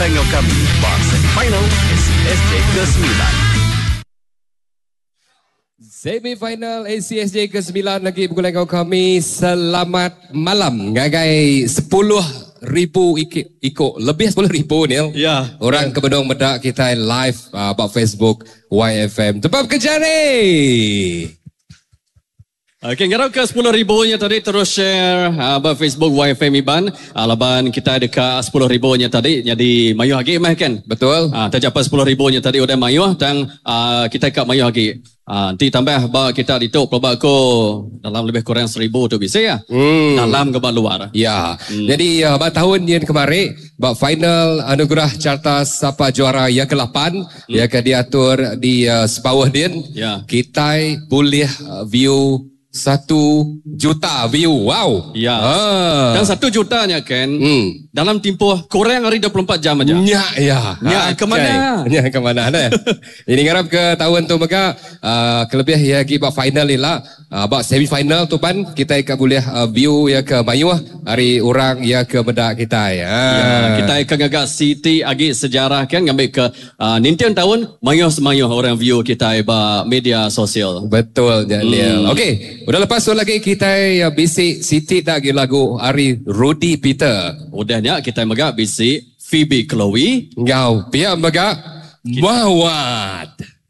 Melengau kami Semi-final ACSJ ke-9. Semi-final ACSJ ke-9 lagi bergulung kami. Selamat malam. Ngagai 10,000 ikut lebih 10,000 Nil. Ya. Orang ke Bedong Medak kita live about Facebook YFM. Tebap kejar ni. Okey, ngarap ke 10,000-nya tadi terus share about Facebook YFM Iban. Laban kita dekat 10,000-nya tadi jadi mayuh lagi mah kan? Betul. Tercapai 10,000-nya tadi udah mayuh dan kita kat mayuh lagi. Nanti tambah bawa kita dituk pelabak ko dalam lebih kurang 1,000 tu bisa ya. Dalam ke luar. Ya. Jadi tahun yang kemarin bak final anugerah carta siapa juara yang ke-8 yang diatur di sebawah din. Ya. Kita boleh view 1 juta view. Wow. Ya. Dan 1 jutanya kan dalam tempoh kurang hari 24 jam aja. Ya. Ke mana? Ya ke mana ada. Ini ngarap ke tahun tu maka kelebih ya gi bak final ni lah. Bak semi final tu pan kita akan boleh view ya ke Mayuh hari orang ya ke Medak kita ya. Kita akan agak city agi sejarah kan ngambil ke Nintendo tahun mayuh orang view kita ba media sosial. Betul Daniel. Okey, udah lepas tu lagi kita bisik Siti tak lagi lagu hari Rudy Peter. Udahnya kita megak bisik Phoebe Chloe. Ngau pihak megak Mawat.